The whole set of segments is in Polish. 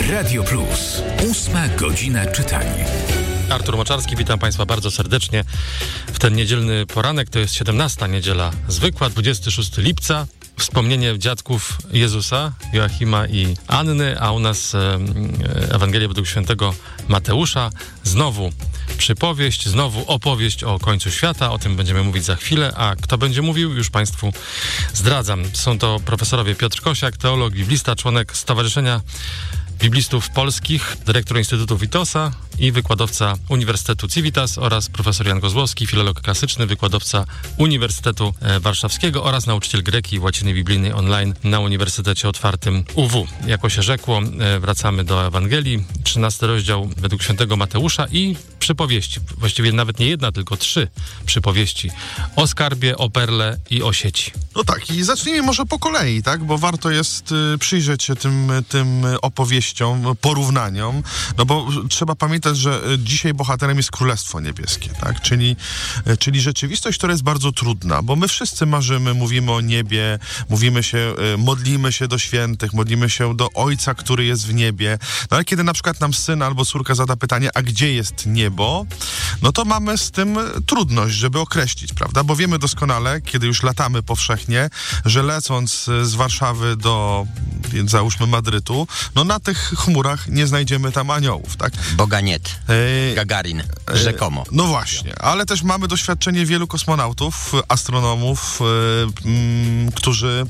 Radio Plus. 8 godzina czytania. Artur Moczarski, witam Państwa bardzo serdecznie w ten niedzielny poranek. To jest 17. niedziela zwykła, 26 lipca. Wspomnienie dziadków Jezusa, Joachima i Anny, a u nas Ewangelia według świętego Mateusza. Znowu przypowieść, znowu opowieść o końcu świata. O tym będziemy mówić za chwilę, a kto będzie mówił, już Państwu zdradzam. Są to profesorowie Piotr Kosiak, teolog, biblista, członek Stowarzyszenia Biblistów Polskich, dyrektor Instytutu Witosa i wykładowca Uniwersytetu Civitas oraz profesor Jan Kozłowski, filolog klasyczny, wykładowca Uniwersytetu Warszawskiego oraz nauczyciel greki i łaciny biblijnej online na Uniwersytecie Otwartym UW. Jako się rzekło, wracamy do Ewangelii, 13 rozdział według świętego Mateusza i przypowieści, właściwie nawet nie jedna, tylko 3 przypowieści o skarbie, o perle i o sieci. No tak, i zacznijmy może po kolei, tak, bo warto jest przyjrzeć się tym opowieściom, porównaniom, no bo trzeba pamiętać, że dzisiaj bohaterem jest Królestwo Niebieskie, tak, czyli rzeczywistość, która jest bardzo trudna, bo my wszyscy marzymy, mówimy o niebie, modlimy się do świętych, modlimy się do Ojca, który jest w niebie, no ale kiedy na przykład nam syn albo córka zada pytanie, a gdzie jest niebo, no to mamy z tym trudność, żeby określić, prawda, bo wiemy doskonale, kiedy już latamy powszechnie, że lecąc z Warszawy do, załóżmy, Madrytu, no na tych chmurach nie znajdziemy tam aniołów, tak? Boga nie. Gagarin, rzekomo. No właśnie, ale też mamy doświadczenie wielu kosmonautów, astronomów, którzy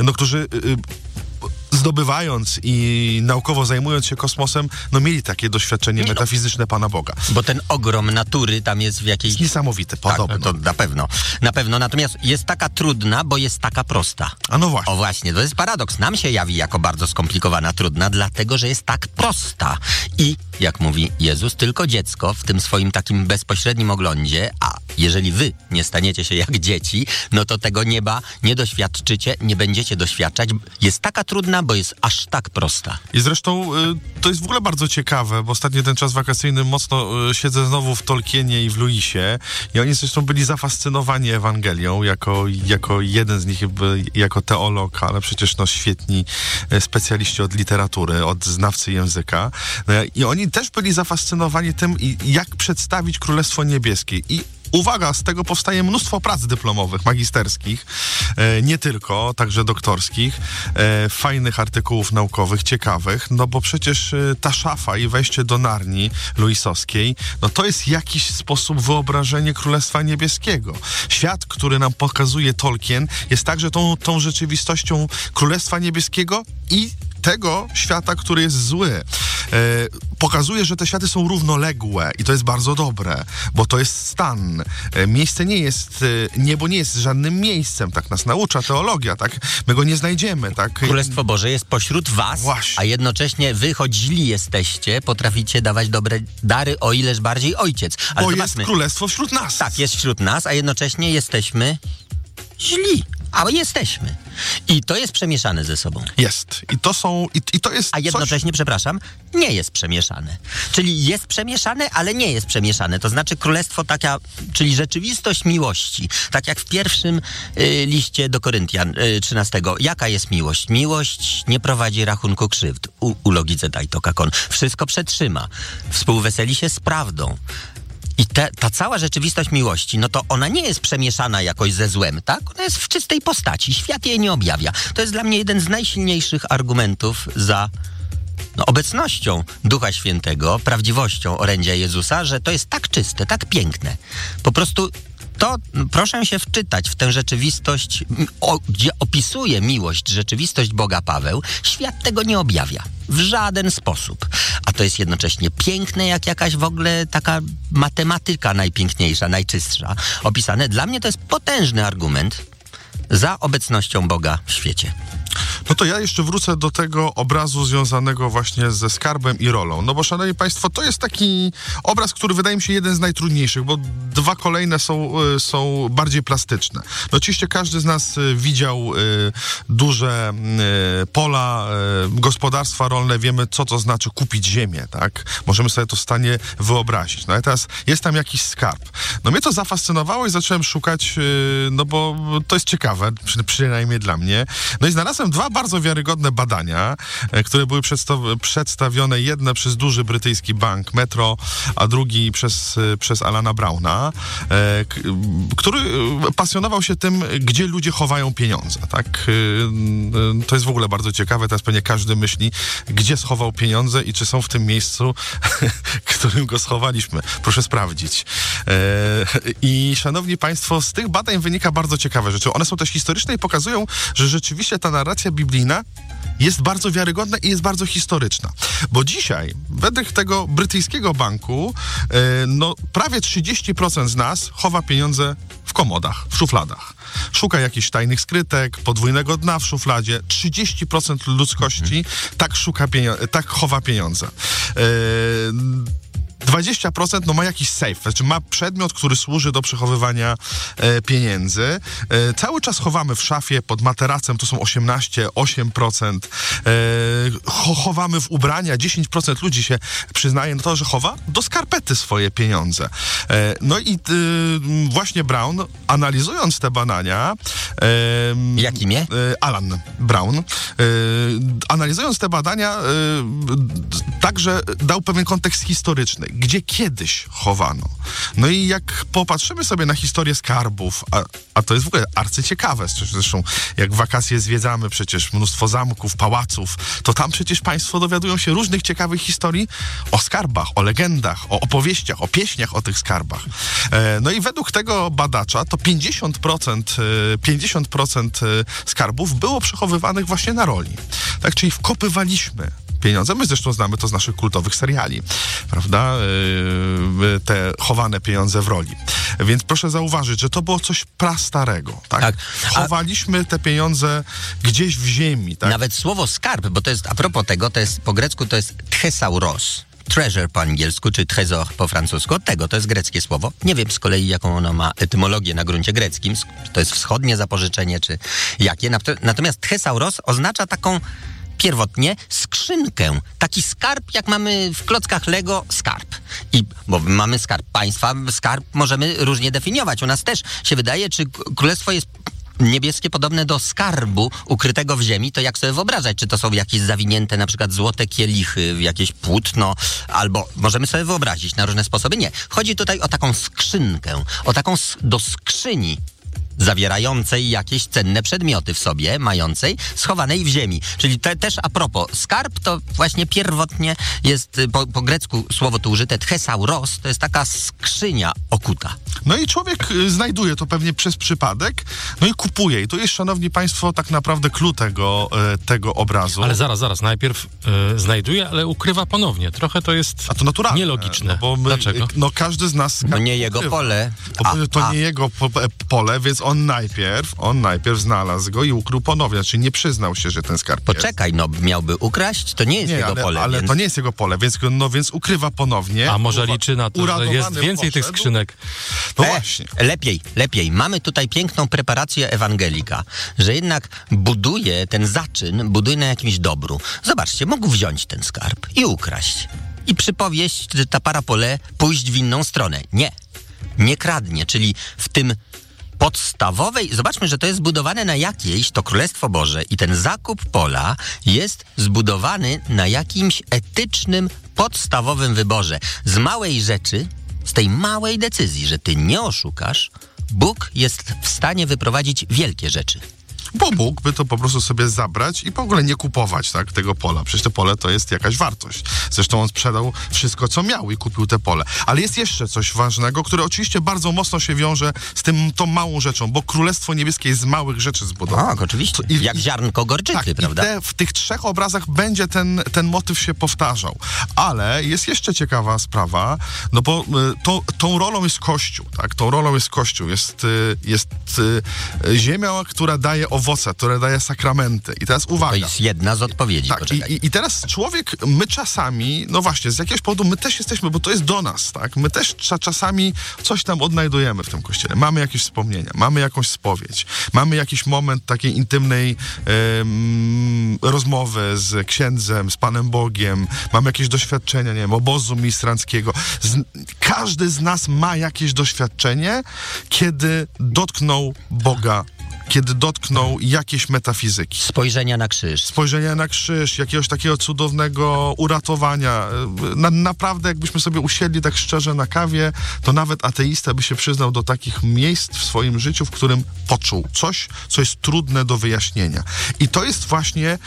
zdobywając i naukowo zajmując się kosmosem, no mieli takie doświadczenie metafizyczne Pana Boga. Bo ten ogrom natury tam jest w jakiejś... Jest niesamowity, podobno. Tak, to na pewno. Natomiast jest taka trudna, bo jest taka prosta. A no właśnie. O właśnie, to jest paradoks. Nam się jawi jako bardzo skomplikowana, trudna, dlatego, że jest tak prosta. I, jak mówi Jezus, tylko dziecko w tym swoim takim bezpośrednim oglądzie, a jeżeli wy nie staniecie się jak dzieci, no to tego nieba nie doświadczycie, nie będziecie doświadczać. Jest taka trudna, bo jest aż tak prosta. I zresztą to jest w ogóle bardzo ciekawe, bo ostatnio ten czas wakacyjny mocno siedzę znowu w Tolkienie i w Lewisie i oni zresztą byli zafascynowani Ewangelią, jako jeden z nich, jako teolog, ale przecież świetni specjaliści od literatury, od znawcy języka. I oni też byli zafascynowani tym, jak przedstawić Królestwo Niebieskie. I uwaga, z tego powstaje mnóstwo prac dyplomowych, magisterskich, nie tylko, także doktorskich, fajnych artykułów naukowych, ciekawych, no bo przecież ta szafa i wejście do Narni Lewisowskiej, no to jest jakiś sposób wyobrażenie Królestwa Niebieskiego. Świat, który nam pokazuje Tolkien, jest także tą rzeczywistością Królestwa Niebieskiego i tego świata, który jest zły. Pokazuje, że te światy są równoległe i to jest bardzo dobre, bo to jest stan. Niebo nie jest żadnym miejscem, tak nas naucza teologia, tak? My go nie znajdziemy, tak? Królestwo Boże jest pośród was, właśnie. A jednocześnie wy, choć źli jesteście, potraficie dawać dobre dary, o ileż bardziej Ojciec. Ale bo zobaczmy, jest Królestwo wśród nas. Tak, jest wśród nas, a jednocześnie jesteśmy źli. Ale jesteśmy. I to jest przemieszane ze sobą. Jest. I to jest a jednocześnie, przepraszam, nie jest przemieszane. Czyli jest przemieszane, ale nie jest przemieszane. To znaczy królestwo czyli rzeczywistość miłości. Tak jak w pierwszym liście do Koryntian 13. Jaka jest miłość? Miłość nie prowadzi rachunku krzywd. Ulogice daj to kakon. Wszystko przetrzyma. Współweseli się z prawdą. I ta cała rzeczywistość miłości, no to ona nie jest przemieszana jakoś ze złem, tak? Ona jest w czystej postaci. Świat jej nie objawia. To jest dla mnie jeden z najsilniejszych argumentów za obecnością Ducha Świętego, prawdziwością orędzia Jezusa, że to jest tak czyste, tak piękne. Po prostu proszę się wczytać w tę rzeczywistość, gdzie opisuje miłość, rzeczywistość Boga Paweł. Świat tego nie objawia. W żaden sposób. A to jest jednocześnie piękne, jak jakaś w ogóle taka matematyka najpiękniejsza, najczystsza. Opisane. Dla mnie to jest potężny argument za obecnością Boga w świecie. No to ja jeszcze wrócę do tego obrazu związanego właśnie ze skarbem i rolą. No bo, szanowni państwo, to jest taki obraz, który wydaje mi się jeden z najtrudniejszych, bo 2 kolejne są bardziej plastyczne. No oczywiście każdy z nas widział duże pola, gospodarstwa rolne, wiemy, co to znaczy kupić ziemię, tak? Możemy sobie to w stanie wyobrazić. No i teraz jest tam jakiś skarb. No mnie to zafascynowało i zacząłem szukać, no bo to jest ciekawe, przynajmniej dla mnie. No i znalazłem Tymczasem dwa bardzo wiarygodne badania, które były przedstawione, jedne przez duży brytyjski bank Metro, a drugi przez Alana Browna, który pasjonował się tym, gdzie ludzie chowają pieniądze, tak? To jest w ogóle bardzo ciekawe, teraz pewnie każdy myśli, gdzie schował pieniądze i czy są w tym miejscu, którym go schowaliśmy. Proszę sprawdzić. I szanowni państwo, z tych badań wynika bardzo ciekawe rzeczy. One są też historyczne i pokazują, że rzeczywiście ta narracja biblijna jest bardzo wiarygodna i jest bardzo historyczna. Bo dzisiaj, według tego brytyjskiego banku, prawie 30% z nas chowa pieniądze w komodach, w szufladach. Szuka jakichś tajnych skrytek, podwójnego dna w szufladzie. 30% ludzkości tak chowa pieniądze. 20% ma jakiś safe, znaczy ma przedmiot, który służy do przechowywania pieniędzy. Cały czas chowamy w szafie, pod materacem, to są 8%. Chowamy w ubrania, 10% ludzi się przyznaje na to, że chowa do skarpety swoje pieniądze. No i właśnie Brown, analizując te badania... Jak imię? Alan Brown. Analizując te badania, także dał pewien kontekst historyczny, gdzie kiedyś chowano. No i jak popatrzymy sobie na historię skarbów, a to jest w ogóle arcyciekawe, zresztą jak w wakacje zwiedzamy przecież mnóstwo zamków, pałaców, to tam przecież państwo dowiadują się różnych ciekawych historii o skarbach, o legendach, o opowieściach, o pieśniach o tych skarbach. No i według tego badacza to 50% skarbów było przechowywanych właśnie na roli. Tak, czyli wkopywaliśmy pieniądze. My zresztą znamy to z naszych kultowych seriali, prawda? Te chowane pieniądze w roli. Więc proszę zauważyć, że to było coś prastarego, tak? Chowaliśmy te pieniądze gdzieś w ziemi, tak? Nawet słowo skarb, bo to jest, a propos tego, to jest po grecku to jest thesauros. Treasure po angielsku, czy trésor po francusku. Od tego, to jest greckie słowo. Nie wiem z kolei, jaką ono ma etymologię na gruncie greckim. To jest wschodnie zapożyczenie, czy jakie. Natomiast thesauros oznacza taką pierwotnie skrzynkę. Taki skarb, jak mamy w klockach Lego, skarb. Bo mamy skarb państwa, skarb możemy różnie definiować. U nas też się wydaje, czy królestwo jest niebieskie podobne do skarbu ukrytego w ziemi, to jak sobie wyobrażać, czy to są jakieś zawinięte na przykład złote kielichy, jakieś płótno, albo możemy sobie wyobrazić na różne sposoby. Nie. Chodzi tutaj o taką skrzynkę, o taką do skrzyni zawierającej jakieś cenne przedmioty w sobie, mającej, schowanej w ziemi. Czyli też a propos, skarb to właśnie pierwotnie jest, po grecku słowo tu użyte, thesauros, to jest taka skrzynia okuta. No i człowiek znajduje to pewnie przez przypadek, no i kupuje. I to jest, szanowni państwo, tak naprawdę clue tego obrazu. Ale zaraz, najpierw znajduje, ale ukrywa ponownie. Trochę to jest a to naturalne, nielogiczne. No bo Dlaczego? No każdy z nas No nie jego pole. To nie jego pole, więc on najpierw znalazł go i ukrył ponownie, znaczy nie przyznał się, że ten skarb Poczekaj, jest. no miałby ukraść, to nie jest jego pole. Ale więc... to nie jest jego pole, więc ukrywa ponownie. A może liczy na to, że jest więcej tych skrzynek? No właśnie. Lepiej. Mamy tutaj piękną preparację ewangelika, że jednak buduje ten zaczyn, buduje na jakimś dobru. Zobaczcie, mógł wziąć ten skarb i ukraść. I przypowieść, że ta parapole pójść w inną stronę. Nie kradnie, czyli w tym podstawowej, zobaczmy, że to jest zbudowane na jakiejś, to Królestwo Boże i ten zakup pola jest zbudowany na jakimś etycznym, podstawowym wyborze. Z małej rzeczy, z tej małej decyzji, że ty nie oszukasz, Bóg jest w stanie wyprowadzić wielkie rzeczy. Bo mógłby to po prostu sobie zabrać i w ogóle nie kupować tego pola. Przecież to pole to jest jakaś wartość. Zresztą on sprzedał wszystko, co miał i kupił te pole. Ale jest jeszcze coś ważnego, które oczywiście bardzo mocno się wiąże z tą małą rzeczą, bo Królestwo Niebieskie jest z małych rzeczy zbudowane. Tak, oczywiście. Jak ziarnko gorczycy, prawda? W tych trzech obrazach będzie ten motyw się powtarzał. Ale jest jeszcze ciekawa sprawa, no bo tą rolą jest Kościół, tak? Tą rolą jest Kościół. Jest ziemia, która daje owoce, które daje sakramenty. I teraz uwaga. To jest jedna z odpowiedzi. Tak, i teraz my czasami, no właśnie, z jakiegoś powodu my też jesteśmy, bo to jest do nas, tak? My też czasami coś tam odnajdujemy w tym kościele. Mamy jakieś wspomnienia, mamy jakąś spowiedź, mamy jakiś moment takiej intymnej rozmowy z księdzem, z Panem Bogiem, mamy jakieś doświadczenia, nie wiem, obozu ministranckiego. Każdy z nas ma jakieś doświadczenie, kiedy dotknął Boga kiedy dotknął jakiejś metafizyki. Spojrzenia na krzyż, jakiegoś takiego cudownego uratowania. Naprawdę, jakbyśmy sobie usiedli tak szczerze na kawie, to nawet ateista by się przyznał do takich miejsc w swoim życiu, w którym poczuł coś, co jest trudne do wyjaśnienia. I to jest właśnie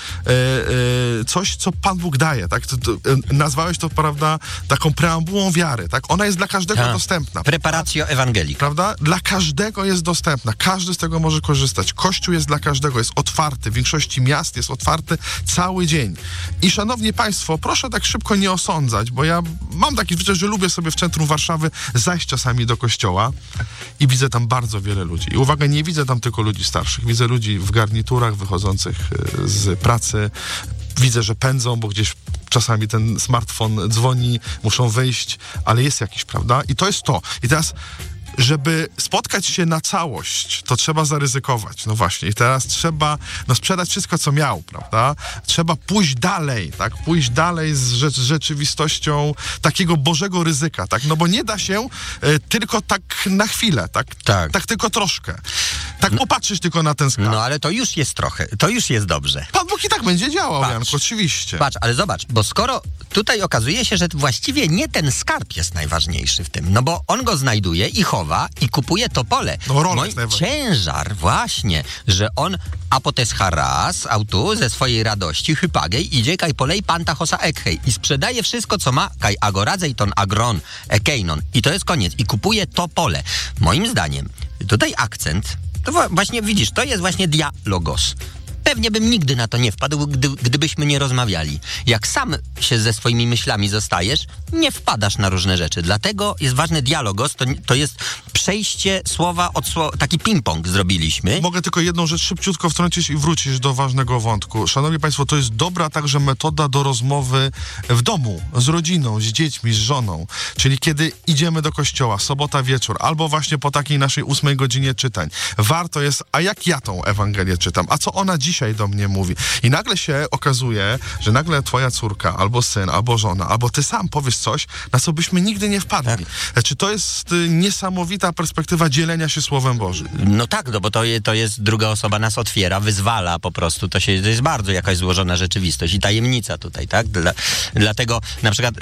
coś, co Pan Bóg daje, tak? Nazwałeś to, prawda, taką preambułą wiary, tak? Ona jest dla każdego dostępna. Preparatio Evangelii. Prawda? Dla każdego jest dostępna. Każdy z tego może korzystać. Kościół jest dla każdego, jest otwarty. W większości miast jest otwarty cały dzień. I szanowni państwo, proszę tak szybko nie osądzać, bo ja mam taki zwyczaj, że lubię sobie w centrum Warszawy zajść czasami do kościoła i widzę tam bardzo wiele ludzi. I uwaga, nie widzę tam tylko ludzi starszych. Widzę ludzi w garniturach wychodzących z pracy. Widzę, że pędzą, bo gdzieś czasami ten smartfon dzwoni, muszą wyjść, ale jest jakiś, prawda? I to jest to. I teraz, żeby spotkać się na całość, to trzeba zaryzykować. No właśnie. I teraz trzeba sprzedać wszystko, co miał, prawda? Trzeba pójść dalej, tak? Pójść dalej z rzeczywistością takiego Bożego ryzyka, tak? No bo nie da się tylko tak na chwilę, tak? Tak tylko troszkę. Tak popatrzysz tylko na ten skarb. No ale to już jest trochę, to już jest dobrze. Pan Bóg i tak będzie działał, Janku, oczywiście. Patrz, ale zobacz, bo skoro tutaj okazuje się, że właściwie nie ten skarb jest najważniejszy w tym, no bo on go znajduje i chowa i kupuje to pole. No ciężar właśnie, że on apotes haras, autu ze swojej radości, hypagej, idzie kaj polej panta hosa ekhej i sprzedaje wszystko, co ma, kaj agoradzej ton agron ekeinon i to jest koniec i kupuje to pole. Moim zdaniem tutaj akcent, to właśnie widzisz, to jest właśnie dialogos. Pewnie bym nigdy na to nie wpadł, gdybyśmy nie rozmawiali. Jak sam się ze swoimi myślami zostajesz, nie wpadasz na różne rzeczy. Dlatego jest ważny dialogos, to jest przejście słowa od słowa, taki ping-pong zrobiliśmy. Mogę tylko jedną rzecz szybciutko wtrącić i wrócić do ważnego wątku. Szanowni Państwo, to jest dobra także metoda do rozmowy w domu, z rodziną, z dziećmi, z żoną. Czyli kiedy idziemy do kościoła, sobota wieczór, albo właśnie po takiej naszej 8 godzinie czytań. Warto jest, a jak ja tą Ewangelię czytam? A co ona dzisiaj do mnie mówi? I nagle się okazuje, że nagle twoja córka, albo syn, albo żona, albo ty sam powiesz coś, na co byśmy nigdy nie wpadli. Znaczy, to jest niesamowita perspektywa dzielenia się Słowem Bożym. No tak, no bo to jest druga osoba nas otwiera, wyzwala po prostu. To jest bardzo jakaś złożona rzeczywistość i tajemnica tutaj, tak? Dlatego na przykład,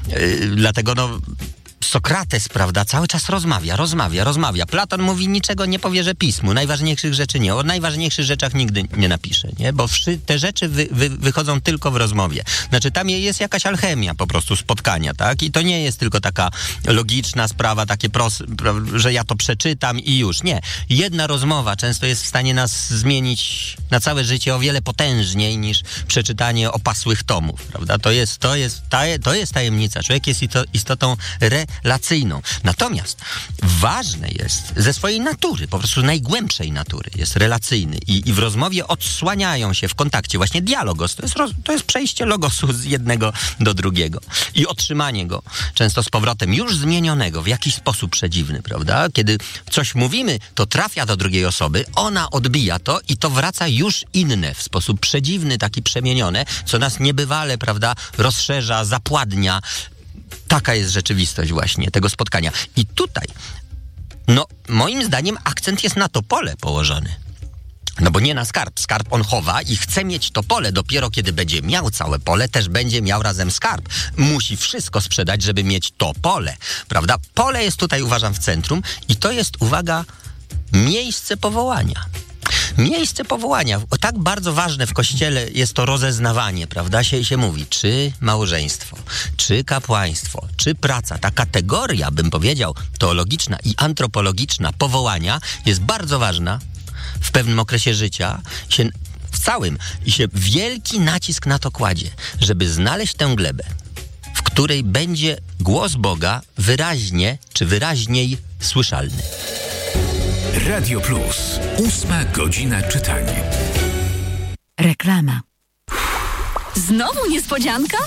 Sokrates, prawda, cały czas rozmawia. Platon mówi, niczego nie powierzę pismu, najważniejszych rzeczy nie. O najważniejszych rzeczach nigdy nie napisze, nie? Bo te rzeczy wychodzą tylko w rozmowie. Znaczy, tam jest jakaś alchemia po prostu spotkania, tak? I to nie jest tylko taka logiczna sprawa, takie że ja to przeczytam i już. Nie. Jedna rozmowa często jest w stanie nas zmienić na całe życie o wiele potężniej niż przeczytanie opasłych tomów, prawda? To jest tajemnica. Człowiek jest istotą relacyjną. Natomiast ważne jest ze swojej natury, po prostu najgłębszej natury, jest relacyjny i w rozmowie odsłaniają się w kontakcie właśnie dialogos. To jest przejście logosu z jednego do drugiego i otrzymanie go często z powrotem już zmienionego w jakiś sposób przedziwny, prawda? Kiedy coś mówimy, to trafia do drugiej osoby, ona odbija to i to wraca już inne w sposób przedziwny, taki przemienione, co nas niebywale, prawda, rozszerza, zapładnia. Taka jest rzeczywistość właśnie tego spotkania. I tutaj, moim zdaniem akcent jest na to pole położony. No bo nie na skarb. Skarb on chowa i chce mieć to pole. Dopiero kiedy będzie miał całe pole, też będzie miał razem skarb. Musi wszystko sprzedać, żeby mieć to pole. Prawda? Pole jest tutaj, uważam, w centrum i to jest, uwaga, miejsce powołania. Miejsce powołania. Tak bardzo ważne w Kościele jest to rozeznawanie, prawda? Się mówi, czy małżeństwo, czy kapłaństwo, czy praca. Ta kategoria, bym powiedział, teologiczna i antropologiczna powołania jest bardzo ważna w pewnym okresie życia, w całym. I się wielki nacisk na to kładzie, żeby znaleźć tę glebę, w której będzie głos Boga wyraźnie, czy wyraźniej słyszalny. Radio Plus. 8 godzina czytania. Reklama. Znowu niespodzianka?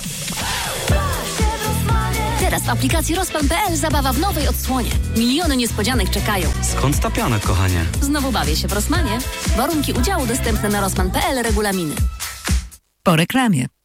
Teraz w aplikacji Rosman.pl zabawa w nowej odsłonie. Miliony niespodzianek czekają. Skąd ta piana, kochanie? Znowu bawię się w Rosmanie. Warunki udziału dostępne na Rosman.pl, regulaminy. Po reklamie.